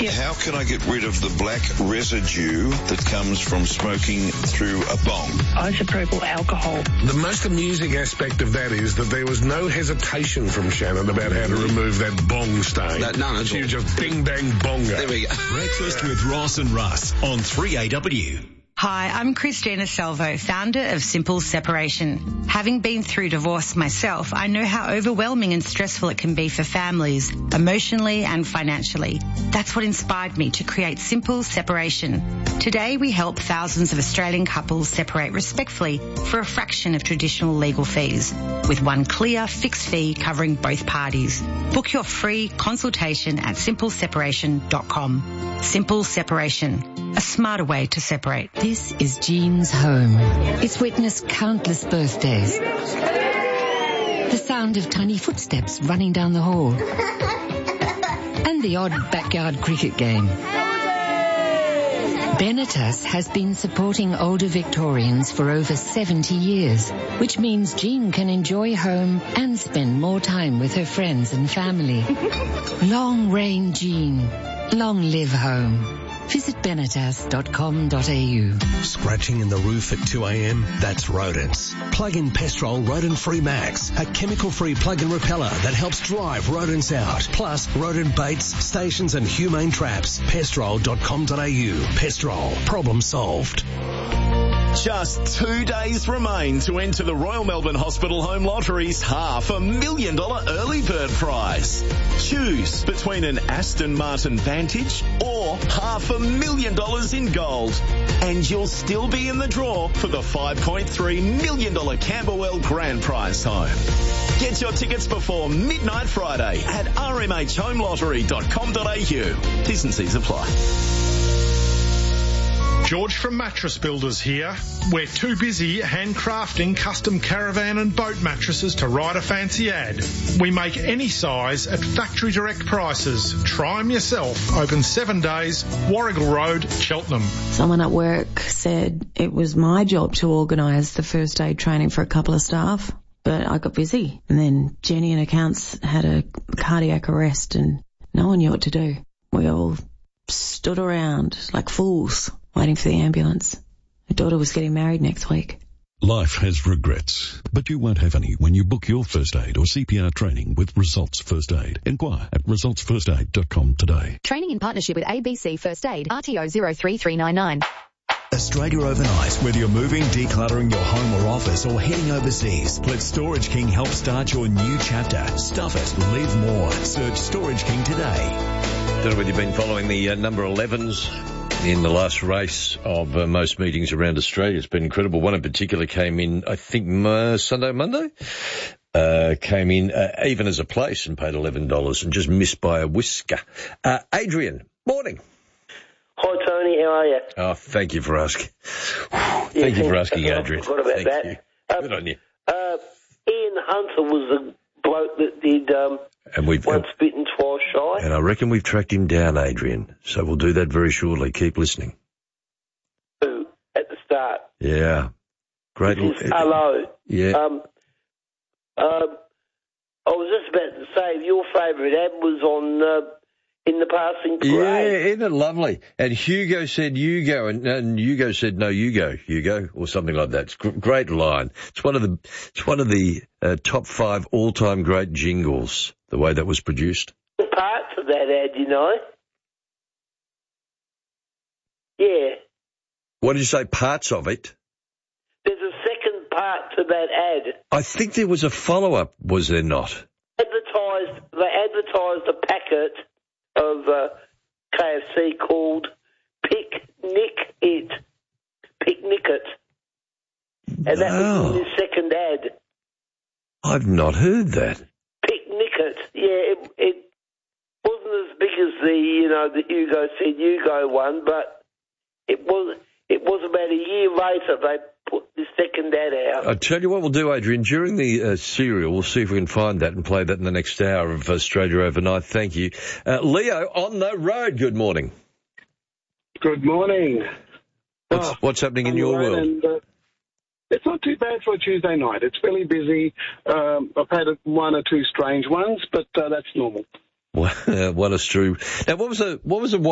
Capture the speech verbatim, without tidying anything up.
Yep. How can I get rid of the black residue that comes from smoking through a bong? Isopropyl alcohol. The most amusing aspect of that is that there was no hesitation from Shannon about how to remove that bong stain. No, none at She all. was just ding bang bonga. There we go. Breakfast with Ross and Russ on three A W. Hi, I'm Christina Salvo, founder of Simple Separation. Having been through divorce myself, I know how overwhelming and stressful it can be for families, emotionally and financially. That's what inspired me to create Simple Separation. Today, we help thousands of Australian couples separate respectfully for a fraction of traditional legal fees, with one clear, fixed fee covering both parties. Book your free consultation at simple separation dot com. Simple Separation, a smarter way to separate. This is Jean's home. It's witnessed countless birthdays. The sound of tiny footsteps running down the hall. And the odd backyard cricket game. Benetas has been supporting older Victorians for over seventy years, which means Jean can enjoy home and spend more time with her friends and family. Long reign Jean. Long live home. Visit benetas dot com dot a u. Scratching in the roof at two a m? That's rodents. Plug in Pestrol Rodent-Free Max, a chemical-free plug-in repeller that helps drive rodents out. Plus, rodent baits, stations and humane traps. Pestrol dot com dot a u. Pestrol. Problem solved. Just two days remain to enter the Royal Melbourne Hospital Home Lottery's half a million dollar early bird prize. Choose between an Aston Martin Vantage or half a million dollars in gold. And you'll still be in the draw for the five point three million dollars Camberwell Grand Prize home. Get your tickets before midnight Friday at r m h home lottery dot com dot a u. T's and C's apply. George from Mattress Builders here. We're too busy handcrafting custom caravan and boat mattresses to write a fancy ad. We make any size at factory direct prices. Try them yourself. Open seven days, Warrigal Road, Cheltenham. Someone at work said it was my job to organise the first aid training for a couple of staff, but I got busy. And then Jenny in accounts had a cardiac arrest and no one knew what to do. We all stood around like fools, waiting for the ambulance. Her daughter was getting married next week. Life has regrets, but you won't have any when you book your first aid or C P R training with Results First Aid. Inquire at results first aid dot com today. Training in partnership with A B C First Aid, R T O zero three three nine nine. Australia Overnight. Whether you're moving, decluttering your home or office, or heading overseas, let Storage King help start your new chapter. Stuff it. Live more. Search Storage King today. Don't know whether you've been following the uh, number elevens in the last race of uh, most meetings around Australia. It's been incredible. One in particular came in, I think, uh, Sunday, Monday, uh, came in uh, even as a place and paid eleven dollars and just missed by a whisker. Uh, Adrian, morning. Hi, Tony. How are you? Oh, thank you for asking. Yeah, thank you for asking, Adrian. I forgot about thank that. You. Uh, Good on you. Uh, Ian Hunter was a bloke that did um, and we've, once uh, bitten, twice shy. And I reckon we've tracked him down, Adrian. So we'll do that very shortly. Keep listening. Who? At the start. Yeah. Great. This is hello. Yeah. Um, um, I was just about to say, your favourite ad was on... Uh, in the passing parade. Yeah, isn't it lovely? And Hugo said you go, and, and Hugo said no, you go, Hugo, or something like that. It's a great line. It's one of the, it's one of the uh, top five all-time great jingles. The way that was produced. Parts of that ad, you know. Yeah. What did you say? Parts of it. There's a second part to that ad. I think there was a follow-up. Was there not? Advertised. They advertised a packet of uh, K F C called Picnic It. Picnic It. And that no. was in the second ad. I've not heard that. Picnic It. Yeah, it, it wasn't as big as the, you know, the Hugo said Hugo one, but it was, it was about a year later they put the second ad out. I'll tell you what we'll do, Adrian. During the uh, serial, we'll see if we can find that and play that in the next hour of Australia Overnight. Thank you. Uh, Leo, on the road, good morning. Good morning. What's, oh, what's happening in your world? And, uh, it's not too bad for a Tuesday night. It's fairly busy. Um, I've had one or two strange ones, but uh, that's normal. One is true. Now, what was the what was the